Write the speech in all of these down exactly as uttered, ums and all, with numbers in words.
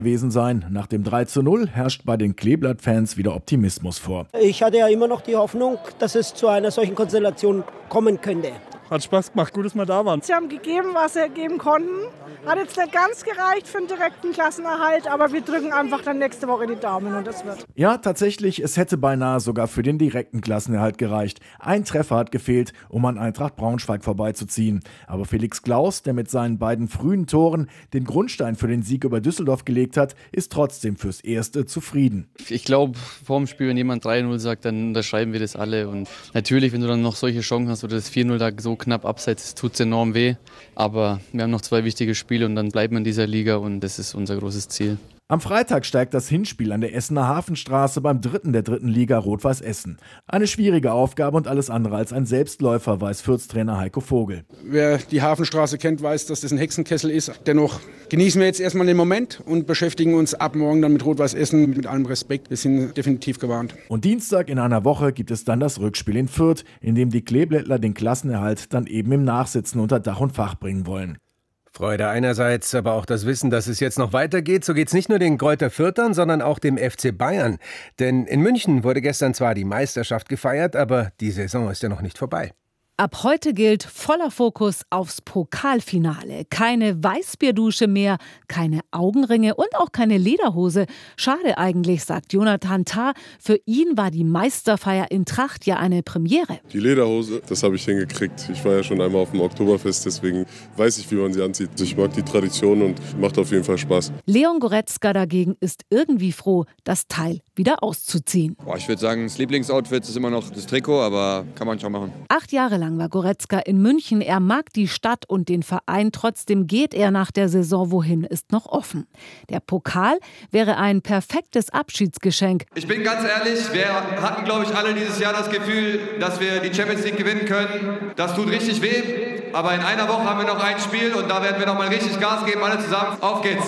gewesen sein. Nach dem drei zu null herrscht bei den Kleeblatt-Fans wieder Optimismus vor. Ich hatte ja immer noch die Hoffnung, dass es zu einer solchen Konstellation kommen könnte. Hat Spaß gemacht, gut, dass wir da waren. Sie haben gegeben, was sie geben konnten. Hat jetzt nicht ganz gereicht für einen direkten Klassenerhalt, aber wir drücken einfach dann nächste Woche die Daumen und das wird. Ja, tatsächlich, es hätte beinahe sogar für den direkten Klassenerhalt gereicht. Ein Treffer hat gefehlt, um an Eintracht Braunschweig vorbeizuziehen. Aber Felix Klaus, der mit seinen beiden frühen Toren den Grundstein für den Sieg über Düsseldorf gelegt hat, ist trotzdem fürs Erste zufrieden. Ich glaube, vor dem Spiel, wenn jemand drei null sagt, dann unterschreiben wir das alle. Und natürlich, wenn du dann noch solche Chancen hast oder das vier null da so knapp abseits, tut es enorm weh. Aber wir haben noch zwei wichtige Spiele und dann bleiben wir in dieser Liga und das ist unser großes Ziel. Am Freitag steigt das Hinspiel an der Essener Hafenstraße beim Dritten der dritten Liga Rot-Weiß Essen. Eine schwierige Aufgabe und alles andere als ein Selbstläufer, weiß Fürth-Trainer Heiko Vogel. Wer die Hafenstraße kennt, weiß, dass das ein Hexenkessel ist. Dennoch genießen wir jetzt erstmal den Moment und beschäftigen uns ab morgen dann mit Rot-Weiß Essen mit allem Respekt. Wir sind definitiv gewarnt. Und Dienstag in einer Woche gibt es dann das Rückspiel in Fürth, in dem die Kleeblättler den Klassenerhalt dann eben im Nachsitzen unter Dach und Fach bringen wollen. Freude einerseits, aber auch das Wissen, dass es jetzt noch weitergeht. So geht es nicht nur den Greuther Fürthern, sondern auch dem F C Bayern. Denn in München wurde gestern zwar die Meisterschaft gefeiert, aber die Saison ist ja noch nicht vorbei. Ab heute gilt voller Fokus aufs Pokalfinale. Keine Weißbierdusche mehr, keine Augenringe und auch keine Lederhose. Schade eigentlich, sagt Jonathan Tah. Für ihn war die Meisterfeier in Tracht ja eine Premiere. Die Lederhose, das habe ich hingekriegt. Ich war ja schon einmal auf dem Oktoberfest, deswegen weiß ich, wie man sie anzieht. Ich mag die Tradition und macht auf jeden Fall Spaß. Leon Goretzka dagegen ist irgendwie froh, das Teil wieder auszuziehen. Boah, ich würde sagen, das Lieblingsoutfit ist immer noch das Trikot, aber kann man schon machen. Acht Jahre lang war Goretzka in München. Er mag die Stadt und den Verein. Trotzdem geht er nach der Saison wohin, ist noch offen. Der Pokal wäre ein perfektes Abschiedsgeschenk. Ich bin ganz ehrlich, wir hatten, glaube ich, alle dieses Jahr das Gefühl, dass wir die Champions League gewinnen können. Das tut richtig weh, aber in einer Woche haben wir noch ein Spiel und da werden wir noch mal richtig Gas geben, alle zusammen. Auf geht's!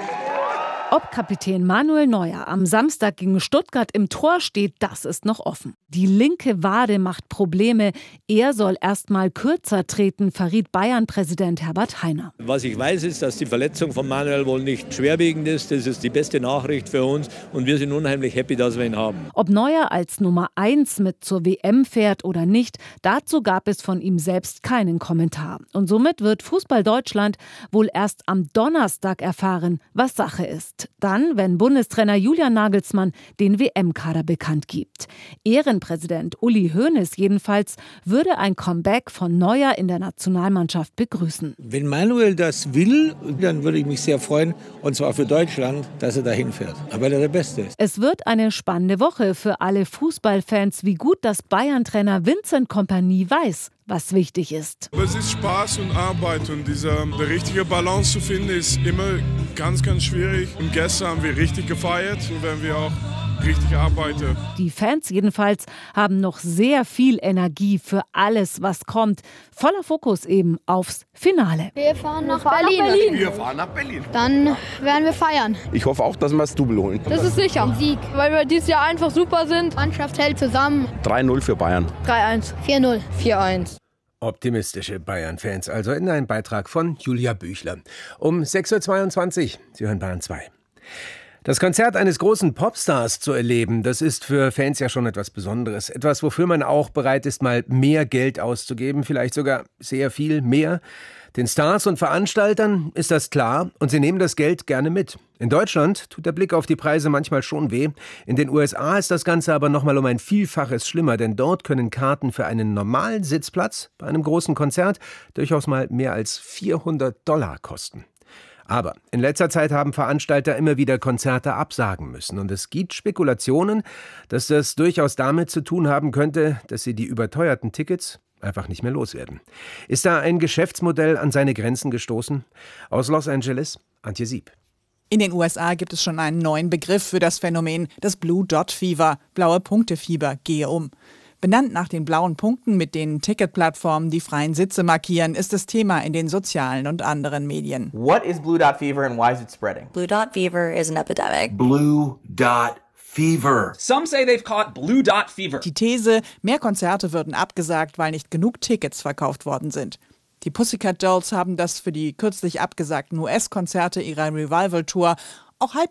Ob Kapitän Manuel Neuer am Samstag gegen Stuttgart im Tor steht, das ist noch offen. Die linke Wade macht Probleme. Er soll erst mal kürzer treten, verriet Bayern-Präsident Herbert Hainer. Was ich weiß, ist, dass die Verletzung von Manuel wohl nicht schwerwiegend ist. Das ist die beste Nachricht für uns und wir sind unheimlich happy, dass wir ihn haben. Ob Neuer als Nummer eins mit zur W M fährt oder nicht, dazu gab es von ihm selbst keinen Kommentar. Und somit wird Fußball Deutschland wohl erst am Donnerstag erfahren, was Sache ist. Dann, wenn Bundestrainer Julian Nagelsmann den W M-Kader bekannt gibt. Ehrenpräsident Uli Hoeneß jedenfalls würde ein Comeback von Neuer in der Nationalmannschaft begrüßen. Wenn Manuel das will, dann würde ich mich sehr freuen, und zwar für Deutschland, dass er dahin fährt, weil er der Beste ist. Es wird eine spannende Woche für alle Fußballfans, wie gut das Bayern-Trainer Vincent Kompany weiß, was wichtig ist. Es ist Spaß und Arbeit und diese die richtige Balance zu finden ist immer ganz, ganz schwierig. Und gestern haben wir richtig gefeiert und werden wir auch richtig arbeiten. Die Fans jedenfalls haben noch sehr viel Energie für alles, was kommt. Voller Fokus eben aufs Finale. Wir fahren nach, wir fahren Berlin. nach Berlin. Wir fahren nach Berlin. Dann werden wir feiern. Ich hoffe auch, dass wir das Double holen. Das ist sicher. Ein Sieg. Weil wir dieses Jahr einfach super sind. Mannschaft hält zusammen. drei null für Bayern. drei eins. vier null. vier eins. Optimistische Bayern-Fans, also in einem Beitrag von Julia Büchler. Um sechs Uhr zweiundzwanzig, Sie hören Bayern zwei. Das Konzert eines großen Popstars zu erleben, das ist für Fans ja schon etwas Besonderes. Etwas, wofür man auch bereit ist, mal mehr Geld auszugeben, vielleicht sogar sehr viel mehr. Den Stars und Veranstaltern ist das klar und sie nehmen das Geld gerne mit. In Deutschland tut der Blick auf die Preise manchmal schon weh. In den U S A ist das Ganze aber noch mal um ein Vielfaches schlimmer, denn dort können Karten für einen normalen Sitzplatz bei einem großen Konzert durchaus mal mehr als vierhundert Dollar kosten. Aber in letzter Zeit haben Veranstalter immer wieder Konzerte absagen müssen. Und es gibt Spekulationen, dass das durchaus damit zu tun haben könnte, dass sie die überteuerten Tickets einfach nicht mehr loswerden. Ist da ein Geschäftsmodell an seine Grenzen gestoßen? Aus Los Angeles, Antje Sieb. In den U S A gibt es schon einen neuen Begriff für das Phänomen, das Blue Dot Fever, blaue Punktefieber, gehe um. Benannt nach den blauen Punkten, mit denen Ticketplattformen die freien Sitze markieren, ist das Thema in den sozialen und anderen Medien. What is Blue Dot Fever and why is it spreading? Blue Dot Fever is an epidemic. Blue Dot Fever. Some say they've caught Blue Dot Fever. Die These, mehr Konzerte würden abgesagt, weil nicht genug Tickets verkauft worden sind. Die Pussycat Dolls haben das für die kürzlich abgesagten U S-Konzerte ihrer Revival-Tour auch halb